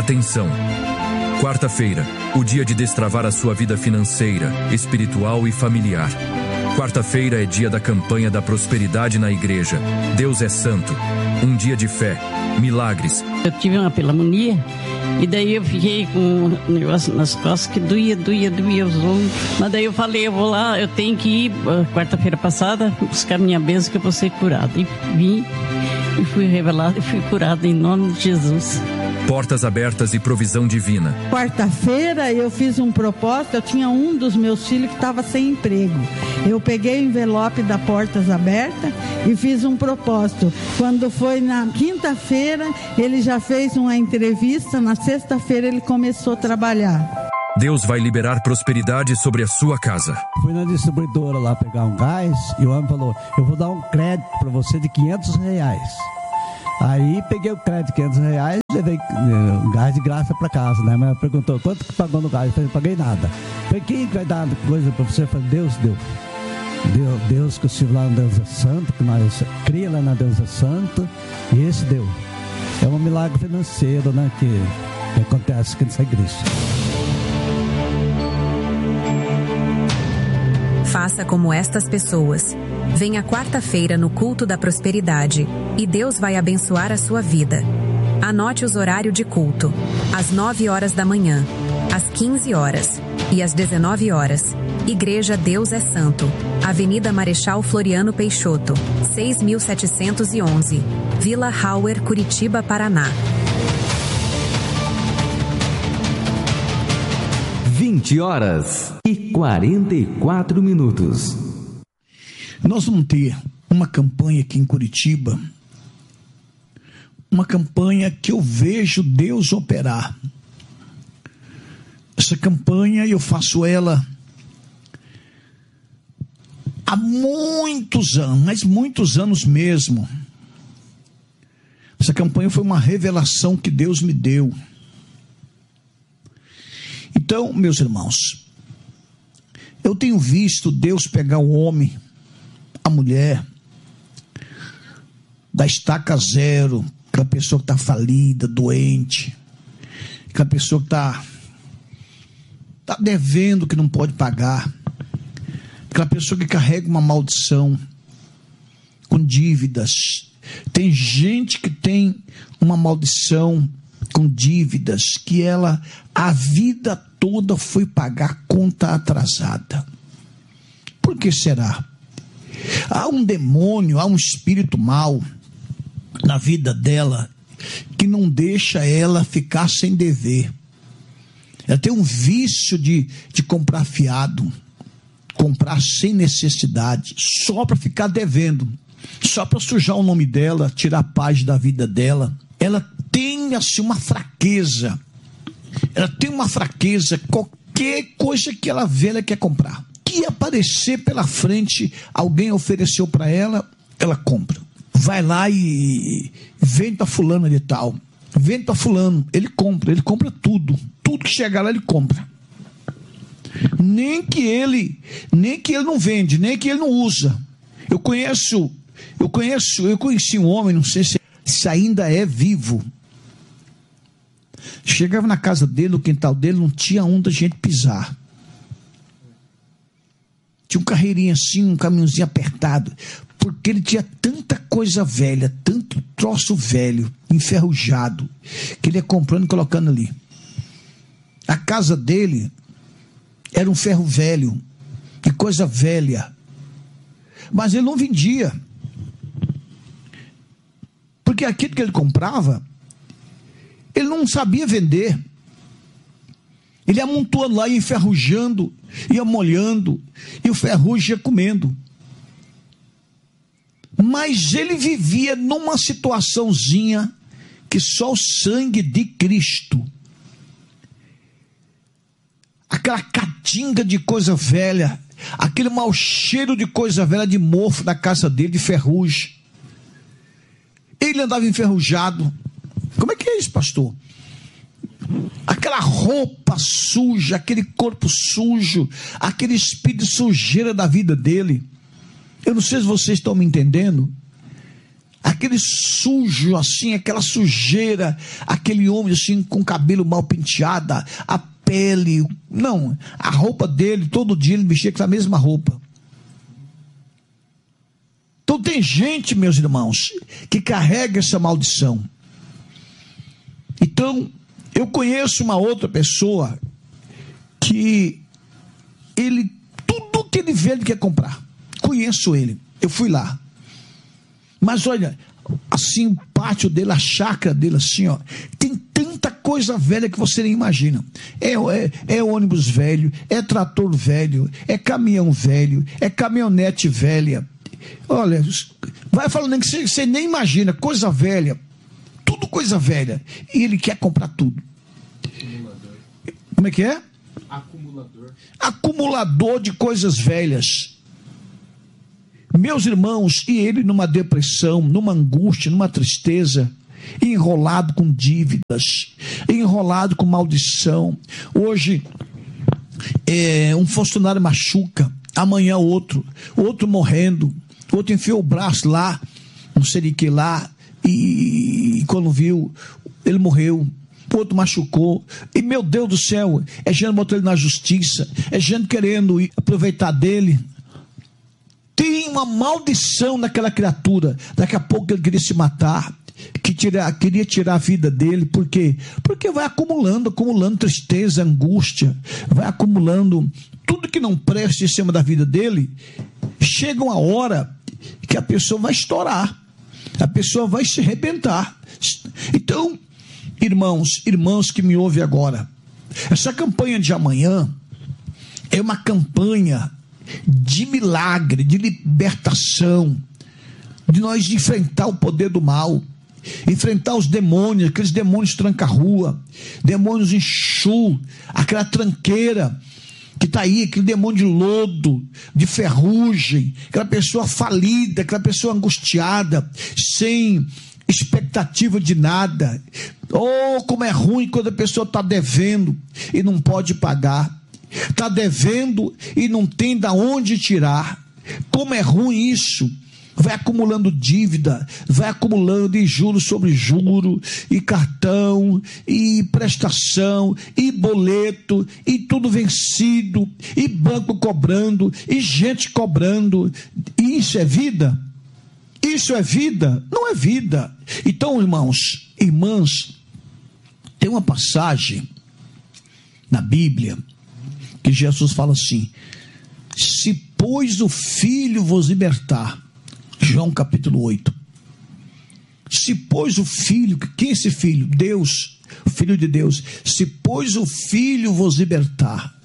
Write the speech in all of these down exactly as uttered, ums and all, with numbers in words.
Atenção! Quarta-feira, o dia de destravar a sua vida financeira, espiritual e familiar. Quarta-feira é dia da campanha da prosperidade na igreja. Deus é santo. Um dia de fé, milagres. Eu tive uma pneumonia e daí eu fiquei com um negócio nas costas que doía, doía, doía os ombros. Mas daí eu falei, eu vou lá, eu tenho que ir quarta-feira passada buscar minha bênção que eu vou ser curada. E vim e fui revelada e fui curada em nome de Jesus. Portas abertas e provisão divina. Quarta-feira eu fiz um propósito, eu tinha um dos meus filhos que estava sem emprego. Eu peguei o envelope da Portas Abertas e fiz um propósito. Quando foi na quinta-feira, ele já fez uma entrevista, na sexta-feira ele começou a trabalhar. Deus vai liberar prosperidade sobre a sua casa. Fui na distribuidora lá pegar um gás e o homem falou, eu vou dar um crédito para você de quinhentos reais. Aí peguei o crédito de quinhentos reais, levei uh, gás de graça para casa, né? Mas ela perguntou, quanto que pagou no gás? Eu falei, paguei nada. Eu falei, quem vai dar coisa para você? Eu falei, Deus deu. Deus, Deus que eu estive lá no Deus é Santo, que nós cria lá na Deus é Santo, e esse deu. É um milagre financeiro, né? Que, que acontece aqui nessa igreja. Faça como estas pessoas. Venha quarta-feira no culto da prosperidade e Deus vai abençoar a sua vida. Anote os horários de culto: às nove horas da manhã, às quinze horas e às dezenove horas. Igreja Deus é Santo, Avenida Marechal Floriano Peixoto, seis mil setecentos e onze, Vila Hauer, Curitiba, Paraná. vinte horas e quarenta e quatro minutos. Nós vamos ter uma campanha aqui em Curitiba, uma campanha que eu vejo Deus operar. Essa campanha eu faço ela há muitos anos, mas muitos anos mesmo. Essa campanha foi uma revelação que Deus me deu. Então, meus irmãos, eu tenho visto Deus pegar o homem, a mulher, da estaca zero, aquela pessoa que está falida, doente, aquela pessoa que está tá devendo, que não pode pagar, aquela pessoa que carrega uma maldição, com dívidas. Tem gente que tem uma maldição com dívidas, que ela a vida toda foi pagar conta atrasada. Por que será? Há um demônio, há um espírito mau na vida dela que não deixa ela ficar sem dever. Ela tem um vício de, de comprar fiado, comprar sem necessidade, só para ficar devendo, só para sujar o nome dela, tirar a paz da vida dela. Ela tem assim uma fraqueza, ela tem uma fraqueza, qualquer coisa que ela vê, ela quer comprar. Que aparecer pela frente, alguém ofereceu para ela, ela compra. Vai lá e vende para fulano de tal, vende para fulano, ele compra, ele compra tudo, tudo que chegar lá ele compra. Nem que ele, nem que ele não vende, nem que ele não usa. Eu conheço, eu conheço, eu conheci um homem, não sei se, se ainda é vivo. Chegava na casa dele, no quintal dele, não tinha onde a gente pisar. Tinha um carreirinho assim, um caminhozinho apertado, porque ele tinha tanta coisa velha, tanto troço velho, enferrujado, que ele ia comprando e colocando ali. A casa dele era um ferro velho, que coisa velha, mas ele não vendia, porque aquilo que ele comprava, ele não sabia vender. Ele amontoando lá, ia enferrujando, ia molhando, e o ferrugem ia comendo. Mas ele vivia numa situaçãozinha que só o sangue de Cristo, aquela catinga de coisa velha, aquele mau cheiro de coisa velha, de mofo da casa dele, de ferrugem. Ele andava enferrujado. Como é que é isso, pastor? Aquela roupa suja, aquele corpo sujo, aquele espírito de sujeira da vida dele. Eu não sei se vocês estão me entendendo. aquele sujo assim, aquela sujeira, aquele homem assim com o cabelo mal penteado, a pele, não, a roupa dele, todo dia ele mexia com a mesma roupa. Então tem gente, meus irmãos, que carrega essa maldição. Então, eu conheço uma outra pessoa que ele, tudo que ele vê, ele quer comprar. Conheço ele, eu fui lá. Mas olha, assim, o pátio dele, a chácara dele, assim, ó, tem tanta coisa velha que você nem imagina. É, é, é ônibus velho, é trator velho, é caminhão velho, é caminhonete velha. Olha, vai falando que você, você nem imagina, coisa velha, tudo coisa velha. E ele quer comprar tudo. Acumulador. Como é que é? Acumulador. Acumulador de coisas velhas. Meus irmãos, e ele numa depressão, numa angústia, numa tristeza, enrolado com dívidas, enrolado com maldição. Hoje, é, um funcionário machuca, amanhã outro, outro morrendo, outro enfiou o braço lá, não sei de que lá, e, e quando viu, ele morreu. Outro machucou, e meu Deus do céu, é gente botando ele na justiça, é gente querendo aproveitar dele. Tem uma maldição naquela criatura. Daqui a pouco ele queria se matar, que tira, queria tirar a vida dele. Por quê? Porque vai acumulando, acumulando tristeza, angústia, vai acumulando tudo que não presta em cima da vida dele. Chega uma hora que a pessoa vai estourar, a pessoa vai se arrebentar. Então, irmãos, irmãos que me ouvem agora, essa campanha de amanhã é uma campanha de milagre, de libertação, de nós enfrentar o poder do mal, enfrentar os demônios, aqueles demônios tranca-rua, demônios enxu, aquela tranqueira que está aí, aquele demônio de lodo, de ferrugem, aquela pessoa falida, aquela pessoa angustiada, sem expectativa de nada. Oh, como é ruim quando a pessoa está devendo e não pode pagar, está devendo e não tem de onde tirar. Como é ruim isso. Vai acumulando dívida, vai acumulando e juros sobre juro, e cartão, e prestação, e boleto, e tudo vencido, e banco cobrando, e gente cobrando. E isso é vida? Isso é vida? Não é vida. Então, irmãos, irmãs, tem uma passagem na Bíblia que Jesus fala assim: se pois o Filho vos libertar, João capítulo oito, se pois o Filho, quem é esse Filho? Deus, o Filho de Deus. Se pois o Filho vos libertar,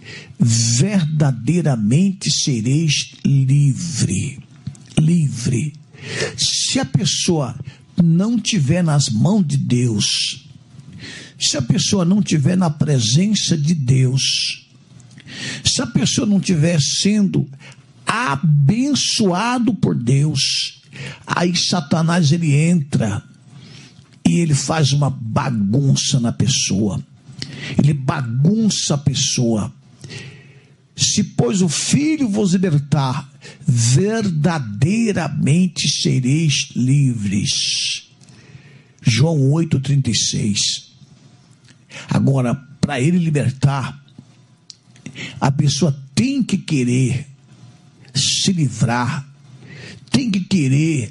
verdadeiramente sereis livre, livre. Se a pessoa não tiver nas mãos de Deus, se a pessoa não tiver na presença de Deus, se a pessoa não estiver sendo abençoado por Deus, aí Satanás ele entra e ele faz uma bagunça na pessoa, ele bagunça a pessoa. Se pois o Filho vos libertar, verdadeiramente sereis livres. João oito, trinta e seis. Agora, para ele libertar, a pessoa tem que querer se livrar, tem que querer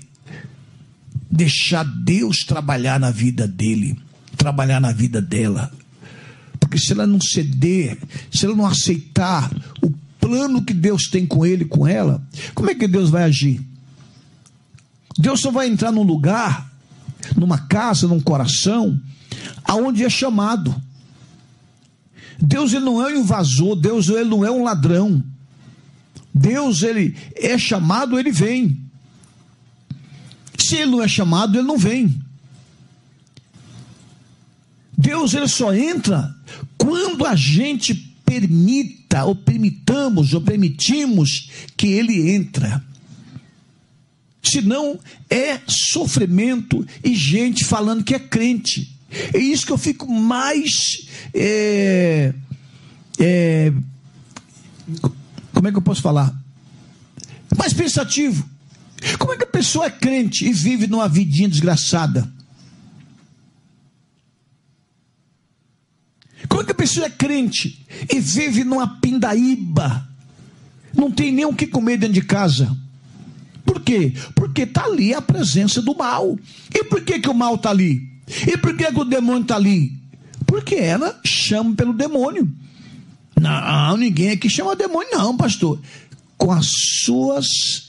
deixar Deus trabalhar na vida dele, trabalhar na vida dela. Porque se ela não ceder, se ela não aceitar o plano que Deus tem com ele, com ela, como é que Deus vai agir? Deus só vai entrar num lugar, numa casa, num coração, aonde é chamado. Deus ele não é um invasor, Deus ele não é um ladrão. Deus ele é chamado, ele vem. Se ele não é chamado, ele não vem. Deus ele só entra quando a gente permita, ou permitamos, ou permitimos que ele entra. Senão é sofrimento e gente falando que é crente. É isso que eu fico mais é, é, como é que eu posso falar? Mais pensativo. Como é que a pessoa é crente e vive numa vidinha desgraçada? Como é que a pessoa é crente e vive numa pindaíba? Não tem nem o que comer dentro de casa. Por quê? Porque está ali a presença do mal. E por que, que o mal está ali? E por que, que o demônio está ali? Porque ela chama pelo demônio. Não, ninguém aqui chama demônio não, pastor. Com as suas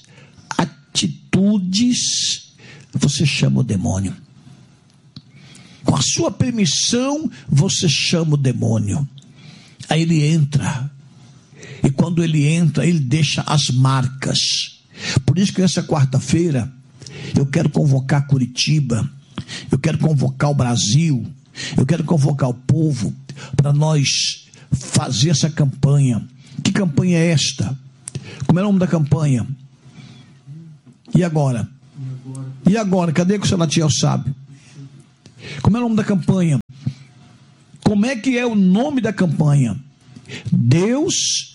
atitudes, você chama o demônio. Com a sua permissão, você chama o demônio. Aí ele entra. E quando ele entra, ele deixa as marcas. Por isso que nessa quarta-feira, eu quero convocar Curitiba, eu quero convocar o Brasil, eu quero convocar o povo, para nós fazer essa campanha. Que campanha é esta? Como é o nome da campanha? E agora? E agora? Cadê que o Salatiel sabe? Como é o nome da campanha? Como é que é o nome da campanha? Deus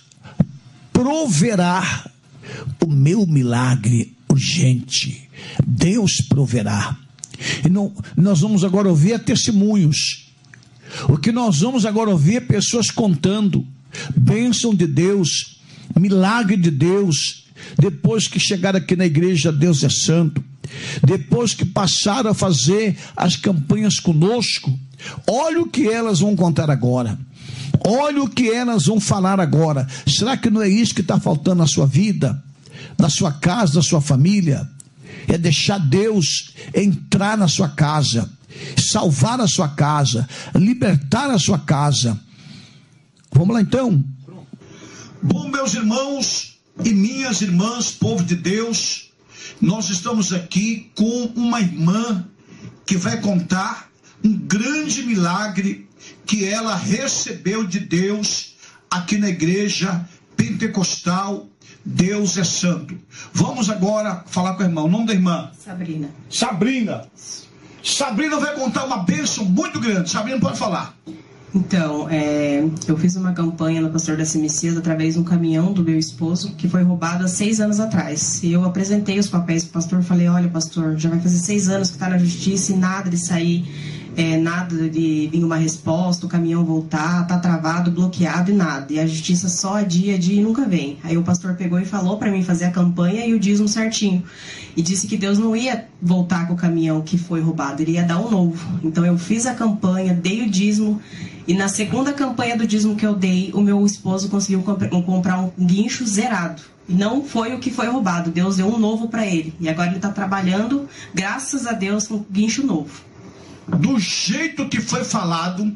proverá o meu milagre urgente. Deus proverá. E não, nós vamos agora ouvir testemunhos. O que nós vamos agora ouvir é pessoas contando bênção de Deus, milagre de Deus, depois que chegaram aqui na igreja Deus é Santo, depois que passaram a fazer as campanhas conosco. Olha o que elas vão contar agora. Olha o que elas vão falar agora. Será que não é isso que está faltando na sua vida, na sua casa, na sua família? É deixar Deus entrar na sua casa, salvar a sua casa, libertar a sua casa. Vamos lá então. Bom, meus irmãos e minhas irmãs, povo de Deus, nós estamos aqui com uma irmã que vai contar um grande milagre que ela recebeu de Deus aqui na igreja pentecostal Deus é Santo. Vamos agora falar com a irmã. O nome da irmã? Sabrina. Sabrina. Sabrina vai contar uma bênção muito grande. Sabrina, pode falar. Então, é, eu fiz uma campanha no Pastor Daci Messias através de um caminhão do meu esposo que foi roubado há seis anos atrás. E eu apresentei os papéis para o pastor, falei, olha pastor, já vai fazer seis anos que está na justiça e nada de sair, é, nada de vir uma resposta, o caminhão voltar, está travado, bloqueado e nada. E a justiça só adia, adia e nunca vem. Aí o pastor pegou e falou para mim fazer a campanha e o dízimo certinho. E disse que Deus não ia voltar com o caminhão que foi roubado, ele ia dar um novo. Então eu fiz a campanha, dei o dízimo. E na segunda campanha do dízimo que eu dei, o meu esposo conseguiu comprar um guincho zerado. E não foi o que foi roubado. Deus deu um novo para ele. E agora ele está trabalhando, graças a Deus, com um guincho novo. Do jeito que foi falado,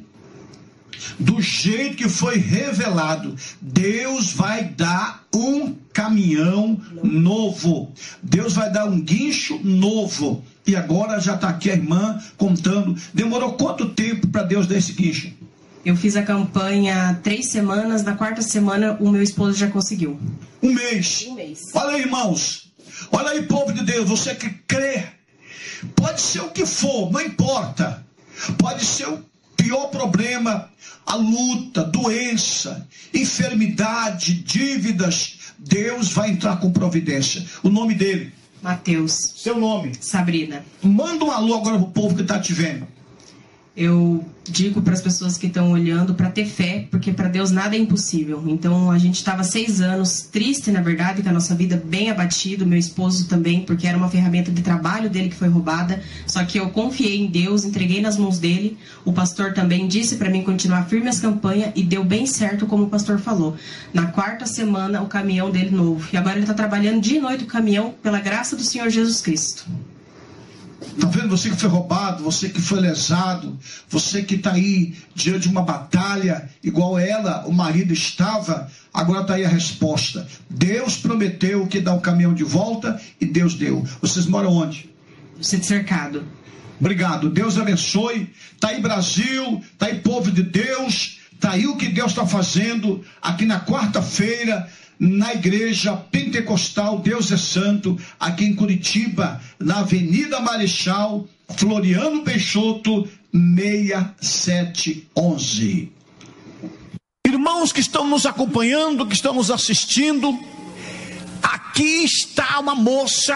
do jeito que foi revelado, Deus vai dar um caminhão novo. Deus vai dar um guincho novo. E agora já está aqui a irmã contando. Demorou quanto tempo para Deus dar esse guincho? Eu fiz a campanha três semanas, na quarta semana o meu esposo já conseguiu. Um mês. Um mês. Olha aí, irmãos. Olha aí, povo de Deus, você que crê. Pode ser o que for, não importa. Pode ser o pior problema, a luta, doença, enfermidade, dívidas. Deus vai entrar com providência. O nome dele? Mateus. Seu nome? Sabrina. Manda um alô agora pro povo que está te vendo. Eu digo para as pessoas que estão olhando para ter fé, porque para Deus nada é impossível. Então a gente estava seis anos triste, na verdade, com a nossa vida bem abatido, meu esposo também, porque era uma ferramenta de trabalho dele que foi roubada. Só que eu confiei em Deus, entreguei nas mãos dele. O pastor também disse para mim continuar firme as campanhas e deu bem certo, como o pastor falou. Na quarta semana o caminhão dele novo. E agora ele está trabalhando dia e noite o caminhão pela graça do Senhor Jesus Cristo. Está vendo? Você que foi roubado, você que foi lesado, você que está aí diante de uma batalha, igual ela, o marido estava, agora está aí a resposta. Deus prometeu que dá um caminhão de volta e Deus deu. Vocês moram onde? Centro Cercado. Obrigado, Deus abençoe. Está aí Brasil, está aí povo de Deus, está aí o que Deus está fazendo aqui na quarta-feira, na igreja pentecostal Deus é Santo, aqui em Curitiba, na Avenida Marechal Floriano Peixoto, seis sete um um. Irmãos que estão nos acompanhando, que estão nos assistindo, aqui está uma moça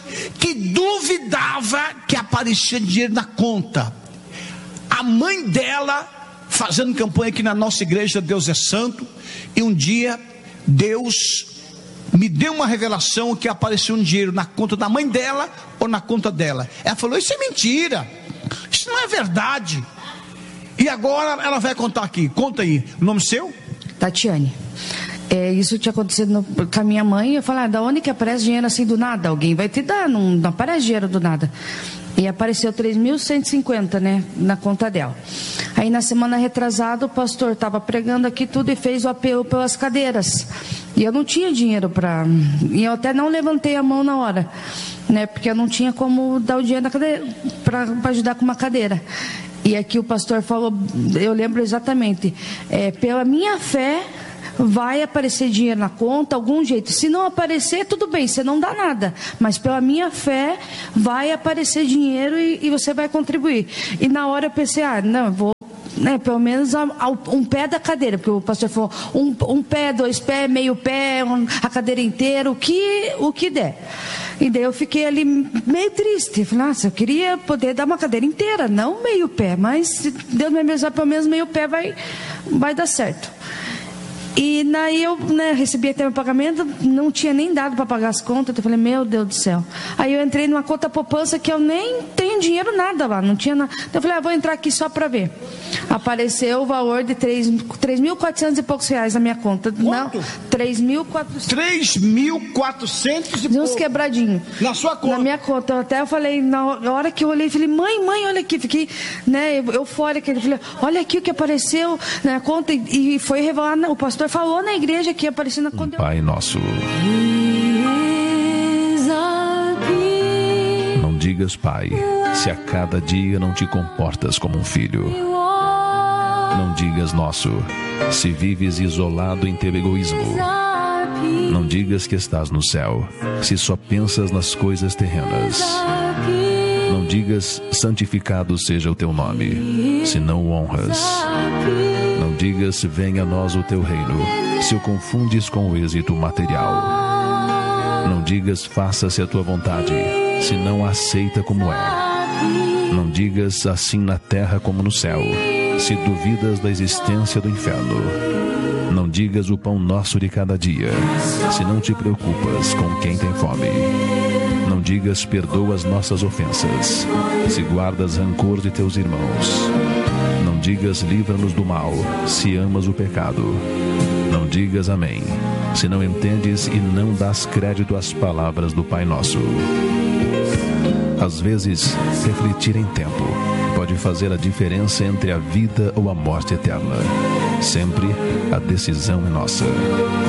que duvidava que aparecia dinheiro na conta. A mãe dela fazendo campanha aqui na nossa igreja, Deus é Santo, e um dia Deus me deu uma revelação que apareceu um dinheiro na conta da mãe dela ou na conta dela. Ela falou: isso é mentira, isso não é verdade. E agora ela vai contar aqui. Conta aí, o nome seu? Tatiane. É, isso tinha acontecido no, com a minha mãe. Eu falei: ah, da onde que aparece dinheiro assim do nada? Alguém vai te dar, não, não aparece dinheiro do nada. E apareceu três mil cento e cinquenta, né, na conta dela. Aí na semana retrasada o pastor estava pregando aqui tudo e fez o apelo pelas cadeiras. E eu não tinha dinheiro para... E eu até não levantei a mão na hora, né, porque eu não tinha como dar o dinheiro para ajudar com uma cadeira. E aqui o pastor falou, eu lembro exatamente, é, pela minha fé vai aparecer dinheiro na conta, algum jeito. Se não aparecer, tudo bem, você não dá nada. Mas pela minha fé vai aparecer dinheiro e, e você vai contribuir. E na hora eu pensei, ah, não, eu vou, né, pelo menos a, a, um pé da cadeira, porque o pastor falou, um, um pé, dois pés, meio pé, um, a cadeira inteira, o que, o que der. E daí eu fiquei ali meio triste. Falei, nossa, eu queria poder dar uma cadeira inteira, não meio pé, mas se Deus me abençoar, pelo menos meio pé vai, vai dar certo. E daí eu, né, recebi até meu pagamento, não tinha nem dado para pagar as contas. Eu falei, meu Deus do céu. Aí eu entrei numa conta poupança que eu nem tenho dinheiro nada lá, não tinha nada. Então eu falei, ah, vou entrar aqui só para ver. Apareceu o valor de três mil e quatrocentos e poucos reais na minha conta. Quanto? Não, três mil e quatrocentos. três mil e quatrocentos e poucos. Uns quebradinhos. Na sua conta? Na minha conta. Até eu falei, na hora que eu olhei, falei, mãe, mãe, olha aqui. Fiquei, né, eufórica. Eu falei, olha aqui o que apareceu na conta. E foi revelar, o pastor falou na igreja que apareceu na conta. Pai nosso. Não digas, Pai, se a cada dia não te comportas como um filho. Não digas nosso, se vives isolado em teu egoísmo. Não digas que estás no céu, se só pensas nas coisas terrenas. Não digas, santificado seja o teu nome, se não o honras. Não digas, venha a nós o teu reino, se o confundes com o êxito material. Não digas, faça-se a tua vontade, se não a aceita como é. Não digas, assim na terra como no céu, se duvidas da existência do inferno. Não digas o pão nosso de cada dia, se não te preocupas com quem tem fome. Não digas, perdoa as nossas ofensas, se guardas rancor de teus irmãos. Não digas, livra-nos do mal, se amas o pecado. Não digas amém, se não entendes e não dás crédito às palavras do Pai Nosso. Às vezes, refletir em tempo pode fazer a diferença entre a vida ou a morte eterna. Sempre a decisão é nossa.